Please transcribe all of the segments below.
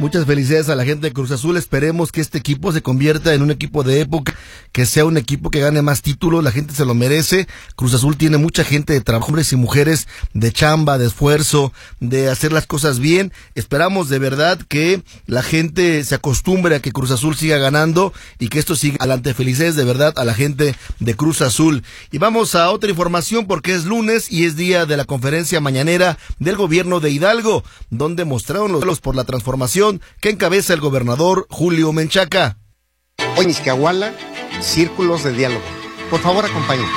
Muchas felicidades a la gente de Cruz Azul. Esperemos que este equipo se convierta en un equipo de época, que sea un equipo que gane más títulos. La gente se lo merece. Cruz Azul tiene mucha gente de trabajo, hombres y mujeres de chamba, de esfuerzo, de hacer las cosas bien. Esperamos de verdad que la gente se acostumbre a que Cruz Azul siga ganando y que esto siga adelante. Felicidades de verdad a la gente de Cruz Azul. Y vamos a otra información porque es lunes y es día de la conferencia mañanera del gobierno de Hidalgo, donde mostraron los por la transformación que encabeza el gobernador Julio Menchaca. Hoy en Izcahuala, círculos de diálogo. Por favor, acompáñenos.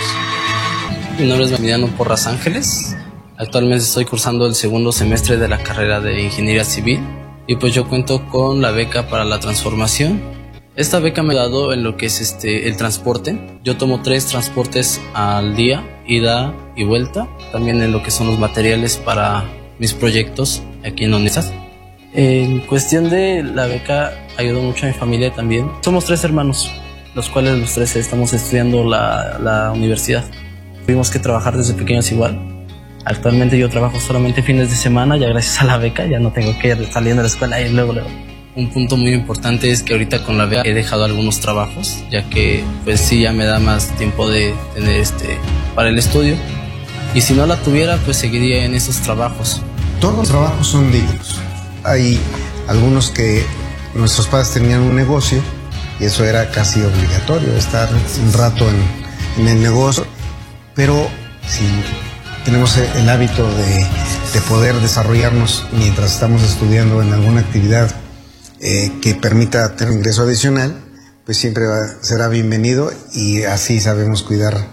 Mi nombre es Emiliano Porras Ángeles. Actualmente estoy cursando el segundo semestre de la carrera de Ingeniería Civil y pues yo cuento con la beca para la transformación. Esta beca me ha dado en lo que es el transporte. Yo tomo 3 transportes al día, ida y vuelta. También en lo que son los materiales para mis proyectos aquí en UNESAS. En cuestión de la beca, ayudó mucho a mi familia también. Somos 3 hermanos, los cuales los 3 estamos estudiando la universidad. Tuvimos que trabajar desde pequeños igual. Actualmente yo trabajo solamente fines de semana, ya gracias a la beca, ya no tengo que ir saliendo de la escuela y luego. Un punto muy importante es que ahorita con la beca he dejado algunos trabajos, ya que pues sí ya me da más tiempo de tener para el estudio. Y si no la tuviera, pues seguiría en esos trabajos. Todos los trabajos son dignos. Hay algunos que nuestros padres tenían un negocio y eso era casi obligatorio, estar un rato en el negocio, pero si tenemos el hábito de poder desarrollarnos mientras estamos estudiando en alguna actividad que permita tener un ingreso adicional, pues siempre será bienvenido y así sabemos cuidar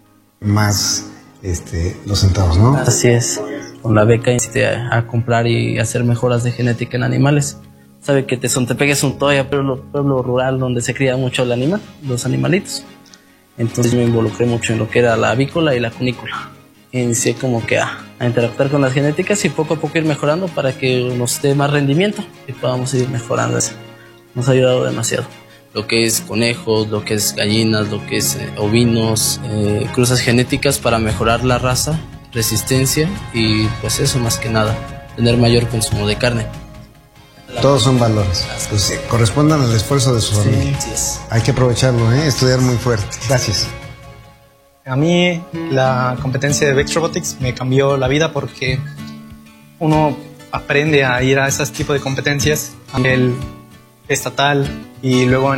más los centavos, ¿no? Así es. Con la beca a comprar y hacer mejoras de genética en animales. Sabe que Tezontepec es un pueblo rural donde se cría mucho los animalitos. Entonces me involucré mucho en lo que era la avícola y la cunícola. Inicié como que a interactuar con las genéticas y poco a poco ir mejorando para que nos dé más rendimiento y podamos ir mejorando eso. Nos ha ayudado demasiado. Lo que es conejos, lo que es gallinas, lo que es ovinos, cruzas genéticas para mejorar la raza, resistencia y pues eso más que nada, tener mayor consumo de carne. Todos son valores, pues correspondan al esfuerzo de su familia. Sí, sí. Hay que aprovecharlo, estudiar muy fuerte. Gracias. A mí la competencia de Vex Robotics me cambió la vida porque uno aprende a ir a ese tipo de competencias a nivel estatal y luego